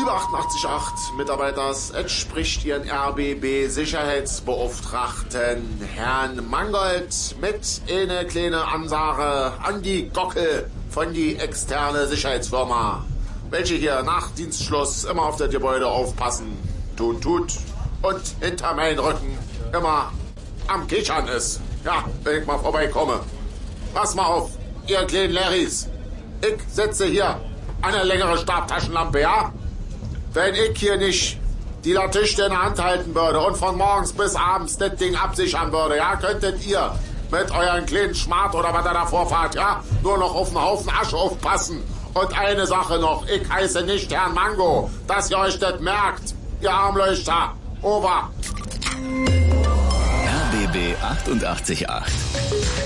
Liebe 88.8 Mitarbeiters, es spricht Ihren RBB-Sicherheitsbeauftragten Herrn Mangold mit eine kleine Ansage an die Gockel von die externe Sicherheitsfirma, welche hier nach Dienstschluss immer auf das Gebäude aufpassen, tut und hinter meinem Rücken immer am Kichern ist. Ja, wenn ich mal vorbeikomme. Pass mal auf, ihr kleinen Larrys. Ich setze hier eine längere Stabtaschenlampe, ja? Wenn ich hier nicht die Latiste in der Hand halten würde und von morgens bis abends das Ding absichern würde, ja, könntet ihr mit euren kleinen Schmart oder was ihr davor fahrt, ja, nur noch auf einen Haufen Asche aufpassen. Und eine Sache noch, ich heiße nicht Herrn Mango, dass ihr euch das merkt, ihr Armleuchter. Over. RBB 88.8